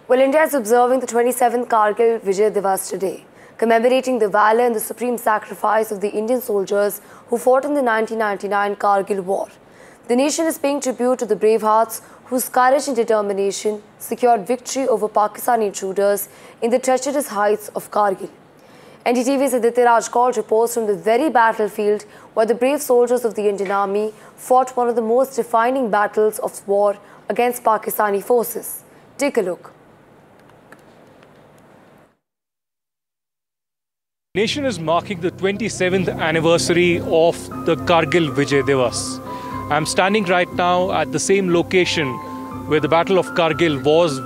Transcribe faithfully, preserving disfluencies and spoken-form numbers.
Well, India is observing the twenty-seventh Kargil Vijay Divas today, commemorating the valor and the supreme sacrifice of the Indian soldiers who fought in the nineteen ninety-nine Kargil War. The nation is paying tribute to the brave hearts whose courage and determination secured victory over Pakistani intruders in the treacherous heights of Kargil. N D T V's Aditya Raj Kaul reports from the very battlefield where the brave soldiers of the Indian Army fought one of the most defining battles of war against Pakistani forces. Take a look. The nation is marking the twenty-seventh anniversary of the Kargil Vijay Divas. I'm standing right now at the same location where the Battle of Kargil was